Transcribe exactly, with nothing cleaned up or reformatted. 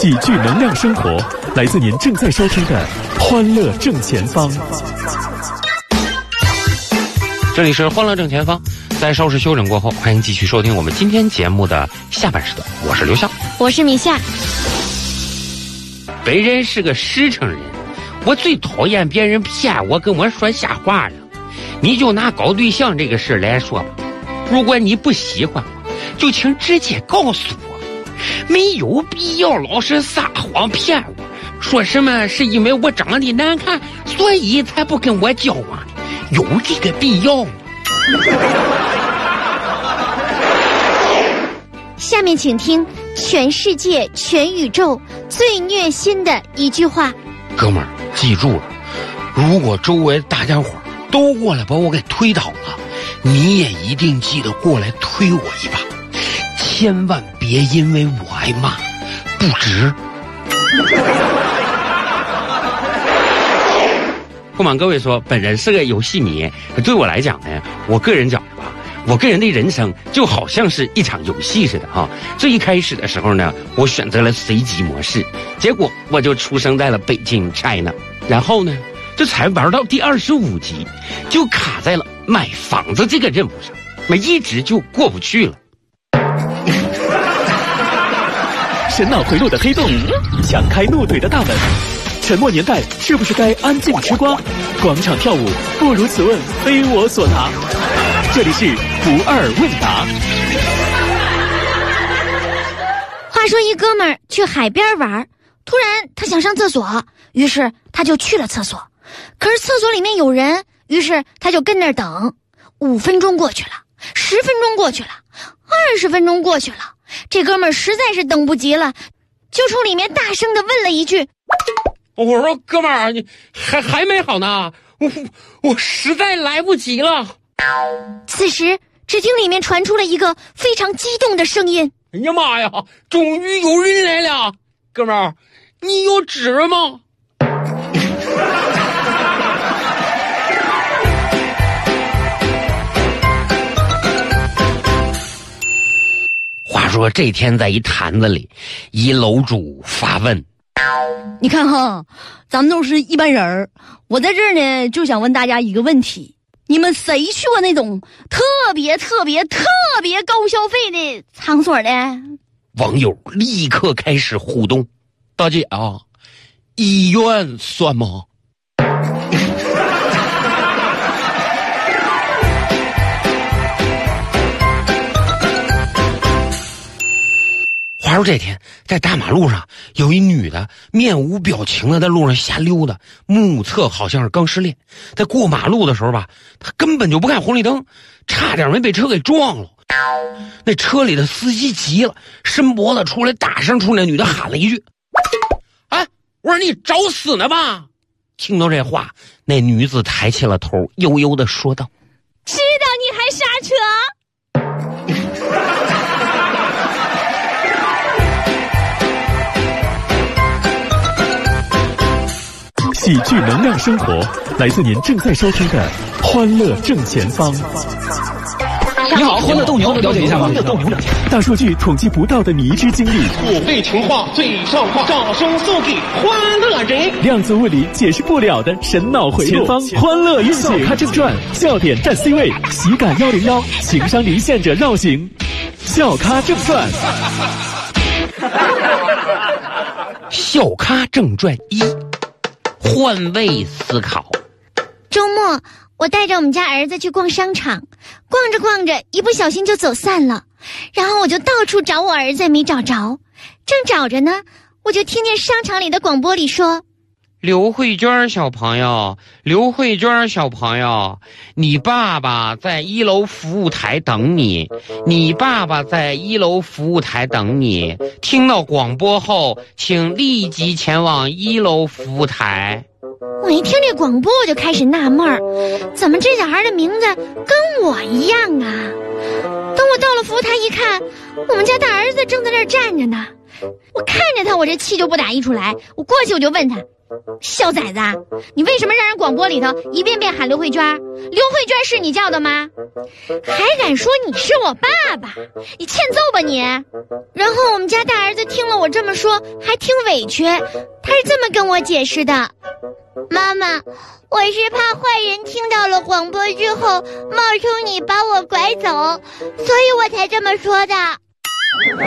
喜剧能量生活，来自您正在收听的欢乐正前方。 这里是欢乐正前方，在稍事休整过后，欢迎继续收听我们今天节目的下半时段。我是刘笑， 我是米夏。 本人是个实诚人，我最讨厌别人骗我跟我说瞎话了。你就拿搞对象这个事来说吧，如果你不喜欢我，就请直接告诉我，没有必要老是撒谎骗我，说什么是因为我长得难看，所以才不跟我交往，有这个必要吗？ 下面请听全世界全宇宙最虐心的一句话。 哥们儿，记住了，如果周围大家伙都过来把我给推倒了，你也一定记得过来推我一把，千万别因为我挨骂不值。不瞒各位说，本人是个游戏迷，对我来讲呢，我个人讲吧，我个人的人生就好像是一场游戏似的哈。最一开始的时候呢，我选择了随机模式，结果我就出生在了北京 China， 然后呢，这才玩到第二十五集，就卡在了买房子这个任务上，那一直就过不去了。 神脑回路的黑洞，强开怒怼的大门。沉默年代是不是该安静吃瓜？广场跳舞不如此问非我所答。这里是不二问答。 话说一哥们儿去海边玩，突然他想上厕所，于是他就去了厕所。可是厕所里面有人，于是他就跟那儿等。五分钟过去了，十分钟过去了，二十分钟过去了，这哥们儿实在是等不及了，就冲里面大声地问了一句： 我说哥们儿，你还还没好呢，我我实在来不及了。 此时只听里面传出了一个非常激动的声音： 哎呀妈呀，终于有人来了！哥们儿，你有纸吗？话说这天在一坛子里，一楼主发问： 你看哈，咱们都是一般人儿，我在这儿呢就想问大家一个问题，你们谁去过那种特别特别特别高消费的场所呢？ 网友立刻开始互动：大姐啊，医院算吗？话说这天在大马路上，有一女的面无表情的在路上瞎溜达，目测好像是刚失恋。在过马路的时候吧，她根本就不看红绿灯，差点没被车给撞了。那车里的司机急了，伸脖子出来大声冲那女的喊了一句：哎，我说你找死呢吧！听到这话，那女子抬起了头，悠悠地说道： 知道你还刹车。 喜剧能量生活，来自您正在收听的欢乐正前方。 你好，欢乐斗牛，了解一下吗？ 大数据统计不到的迷之经历， 我为情话最上话，掌声送给欢乐人。 量子物理解释不了的神脑回路，前方欢乐运行。笑咖正传，笑点占 C 位，喜感幺零幺，情商离线者绕行。笑咖正传， 笑咖正传一。换位思考。 周末我带着我们家儿子去逛商场，逛着逛着一不小心就走散了，然后我就到处找我儿子没找着，正找着呢，我就听见商场里的广播里说： 刘慧娟小朋友，刘慧娟小朋友，你爸爸在一楼服务台等你，你爸爸在一楼服务台等你，听到广播后请立即前往一楼服务台。 我一听这广播我就开始纳闷儿，怎么这小孩的名字跟我一样啊？等我到了服务台一看，我们家大儿子正在那儿站着呢。我看着他，我这气就不打一处来，我过去我就问他： 小崽子，你为什么让人广播里头一遍遍喊刘慧娟？刘慧娟是你叫的吗？还敢说你是我爸爸？你欠揍吧你！然后我们家大儿子听了我这么说，还挺委屈，他是这么跟我解释的：妈妈，我是怕坏人听到了广播之后冒充你把我拐走，所以我才这么说的。